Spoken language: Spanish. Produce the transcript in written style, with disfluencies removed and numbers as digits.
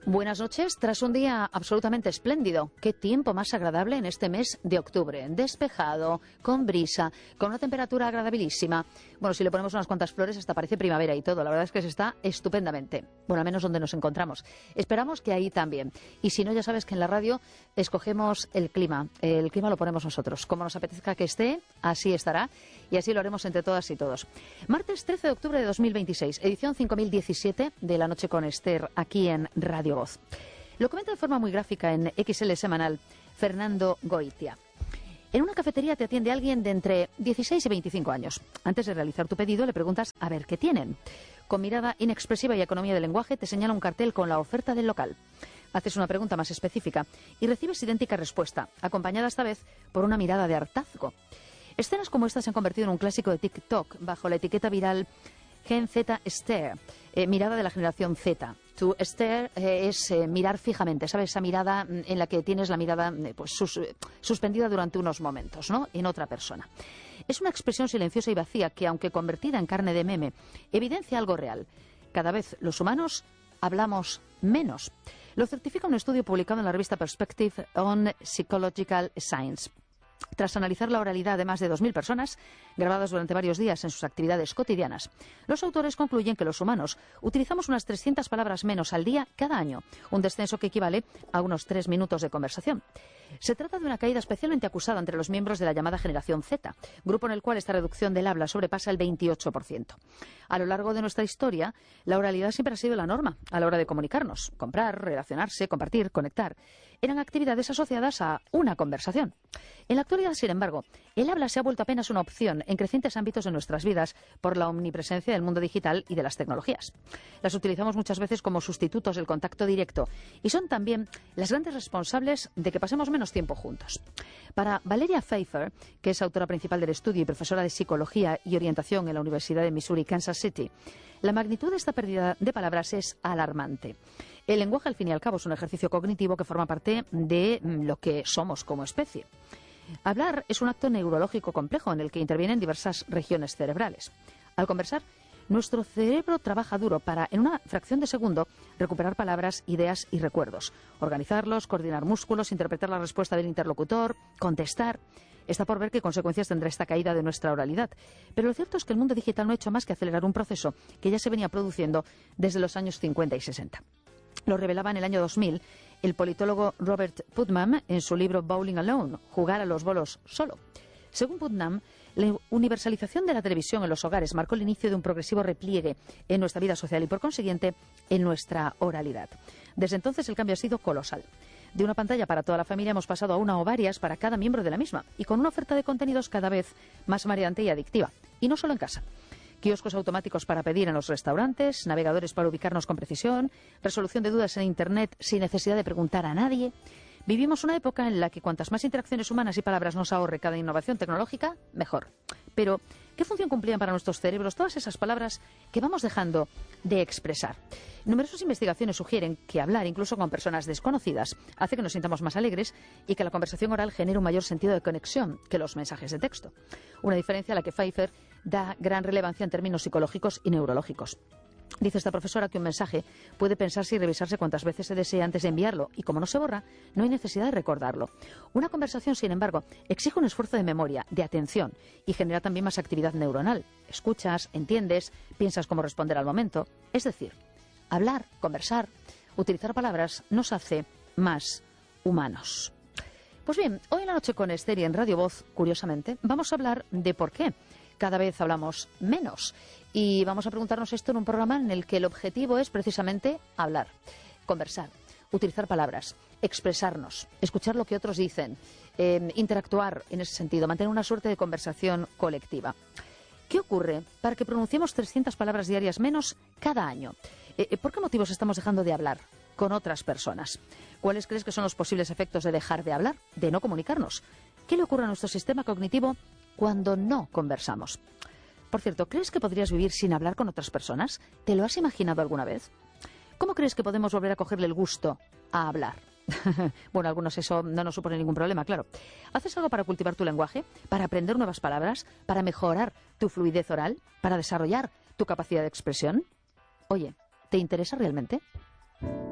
Buenas noches, tras un día absolutamente espléndido. Qué tiempo más agradable en este mes de octubre. Despejado, con brisa, con una temperatura agradabilísima. Bueno, si le ponemos unas cuantas flores hasta parece primavera y todo. La verdad es que se está estupendamente. Bueno, al menos donde nos encontramos. Esperamos que ahí también. Y si no, ya sabes que en la radio escogemos el clima. El clima lo ponemos nosotros. Como nos apetezca que esté, así estará. Y así lo haremos entre todas y todos. Martes 13 de octubre de 2026, edición 5017 de La Noche con Esther, aquí en Radio Voz. Lo comenta de forma muy gráfica en XL Semanal Fernando Goitia. En una cafetería te atiende alguien de entre 16 y 25 años. Antes de realizar tu pedido le preguntas a ver qué tienen. Con mirada inexpresiva y economía del lenguaje te señala un cartel con la oferta del local. Haces una pregunta más específica y recibes idéntica respuesta, acompañada esta vez por una mirada de hartazgo. Escenas como esta se han convertido en un clásico de TikTok bajo la etiqueta viral Gen Z Stare, mirada de la generación Z. To stare es mirar fijamente, ¿sabes? Esa mirada en la que tienes la mirada suspendida durante unos momentos, ¿no? En otra persona. Es una expresión silenciosa y vacía que, aunque convertida en carne de meme, evidencia algo real. Cada vez los humanos hablamos menos. Lo certifica un estudio publicado en la revista Perspective on Psychological Science. Tras analizar la oralidad de más de 2.000 personas, grabadas durante varios días en sus actividades cotidianas, los autores concluyen que los humanos utilizamos unas 300 palabras menos al día cada año, un descenso que equivale a unos 3 minutos de conversación. Se trata de una caída especialmente acusada entre los miembros de la llamada generación Z, grupo en el cual esta reducción del habla sobrepasa el 28%. A lo largo de nuestra historia, la oralidad siempre ha sido la norma a la hora de comunicarnos, comprar, relacionarse, compartir, conectar. Eran actividades asociadas a una conversación. En la actualidad, sin embargo, el habla se ha vuelto apenas una opción en crecientes ámbitos de nuestras vidas por la omnipresencia del mundo digital y de las tecnologías. Las utilizamos muchas veces como sustitutos del contacto directo y son también las grandes responsables de que pasemos menos tiempo juntos. Para Valeria Pfeiffer, que es autora principal del estudio y profesora de Psicología y Orientación en la Universidad de Missouri, Kansas City, la magnitud de esta pérdida de palabras es alarmante. El lenguaje, al fin y al cabo, es un ejercicio cognitivo que forma parte de lo que somos como especie. Hablar es un acto neurológico complejo en el que intervienen diversas regiones cerebrales. Al conversar, nuestro cerebro trabaja duro para, en una fracción de segundo, recuperar palabras, ideas y recuerdos, organizarlos, coordinar músculos, interpretar la respuesta del interlocutor, contestar. Está por ver qué consecuencias tendrá esta caída de nuestra oralidad. Pero lo cierto es que el mundo digital no ha hecho más que acelerar un proceso que ya se venía produciendo desde los años 50 y 60. Lo revelaba en el año 2000 el politólogo Robert Putnam en su libro Bowling Alone, Jugar a los bolos solo. Según Putnam, la universalización de la televisión en los hogares marcó el inicio de un progresivo repliegue en nuestra vida social y, por consiguiente, en nuestra oralidad. Desde entonces el cambio ha sido colosal. De una pantalla para toda la familia hemos pasado a una o varias para cada miembro de la misma y con una oferta de contenidos cada vez más mareante y adictiva. Y no solo en casa. Kioscos automáticos para pedir en los restaurantes, navegadores para ubicarnos con precisión, resolución de dudas en Internet sin necesidad de preguntar a nadie. Vivimos una época en la que cuantas más interacciones humanas y palabras nos ahorre cada innovación tecnológica, mejor. Pero, ¿qué función cumplían para nuestros cerebros todas esas palabras que vamos dejando de expresar? Numerosas investigaciones sugieren que hablar, incluso con personas desconocidas, hace que nos sintamos más alegres y que la conversación oral genere un mayor sentido de conexión que los mensajes de texto. Una diferencia a la que Pfeiffer da gran relevancia en términos psicológicos y neurológicos. Dice esta profesora que un mensaje puede pensarse y revisarse cuantas veces se desee antes de enviarlo y como no se borra, no hay necesidad de recordarlo. Una conversación, sin embargo, exige un esfuerzo de memoria, de atención y genera también más actividad neuronal. Escuchas, entiendes, piensas cómo responder al momento. Es decir, hablar, conversar, utilizar palabras nos hace más humanos. Pues bien, hoy en La Noche con Esther y en Radio Voz, curiosamente, vamos a hablar de por qué cada vez hablamos menos. Y vamos a preguntarnos esto en un programa en el que el objetivo es precisamente hablar, conversar, utilizar palabras, expresarnos, escuchar lo que otros dicen, interactuar en ese sentido, mantener una suerte de conversación colectiva. ¿Qué ocurre para que pronunciemos 300 palabras diarias menos cada año? ¿Por qué motivos estamos dejando de hablar con otras personas? ¿Cuáles crees que son los posibles efectos de dejar de hablar, de no comunicarnos? ¿Qué le ocurre a nuestro sistema cognitivo cuando no conversamos? Por cierto, ¿crees que podrías vivir sin hablar con otras personas? ¿Te lo has imaginado alguna vez? ¿Cómo crees que podemos volver a cogerle el gusto a hablar? Bueno, a algunos eso no nos supone ningún problema, claro. ¿Haces algo para cultivar tu lenguaje? ¿Para aprender nuevas palabras? ¿Para mejorar tu fluidez oral? ¿Para desarrollar tu capacidad de expresión? Oye, ¿te interesa realmente?